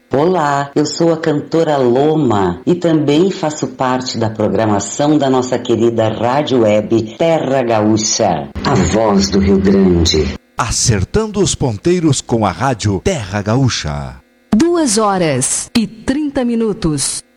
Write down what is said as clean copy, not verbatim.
Olá, eu sou a cantora Loma e também faço parte da programação da nossa querida rádio web Terra Gaúcha, a voz do Rio Grande. Acertando os ponteiros com a rádio Terra Gaúcha. 2h30.